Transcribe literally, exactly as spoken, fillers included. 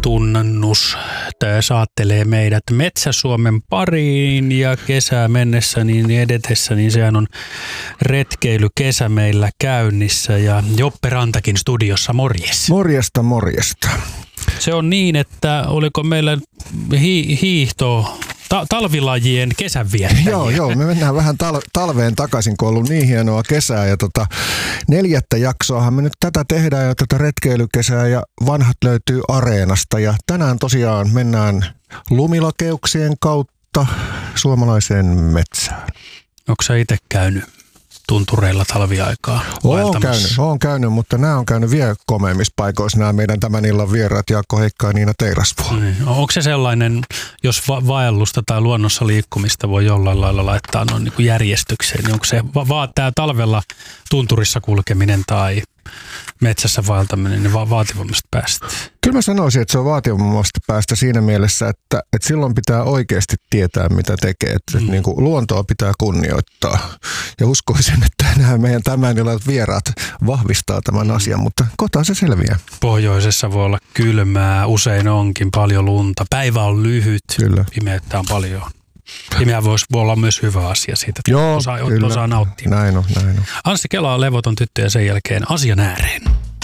tunnannus saattelee meidät Metsä-Suomen pariin ja kesää mennessä niin edetessä, niin sehän on retkeilykesä meillä käynnissä ja Joppe Rantakin studiossa, morjes. Morjesta, morjesta. Se on niin, että oliko meillä hi- hiihto... Ta- talvilajien kesänviettäjiä. Joo, joo, me mennään vähän tal- talveen takaisin, kun on ollut niin hienoa kesää. Ja tota, neljättä jaksoahan me nyt tätä tehdään ja tätä retkeilykesää ja vanhat löytyy Areenasta. Ja tänään tosiaan mennään lumilakeuksien kautta suomalaiseen metsään. Onko sä itse käynyt tuntureilla talviaikaa Oon käynyt, oon käynyt, mutta nämä on käynyt vielä komeimmissa paikoissa, nämä meidän tämän illan vieraat Jaakko Heikka ja Niina Teirasvuo. Niin. Onko se sellainen, jos va- vaellusta tai luonnossa liikkumista voi jollain lailla laittaa noin niin kuin järjestykseen, niin onko se va- va- tämä talvella tunturissa kulkeminen tai metsässä vaeltaminen niin va- vaativammasta päästä? Kyllä mä sanoisin, että se on vaativammasta päästä siinä mielessä, että, että silloin pitää oikeasti tietää, mitä tekee. Että, mm. että niin kuin luontoa pitää kunnioittaa. Ja uskoisin, että nämä meidän tämän illan vieraat vahvistaa tämän asian, mutta kohta se selviää. Pohjoisessa voi olla kylmää, usein onkin paljon lunta. Päivä on lyhyt, kyllä. Pimeyttä on paljon. Pimeä voisi olla myös hyvä asia siitä, että Joo, osaa, kyllä. osaa nauttia. Näin on, näin on. Anssi Kela on levoton tyttö ja sen jälkeen asian ääreen.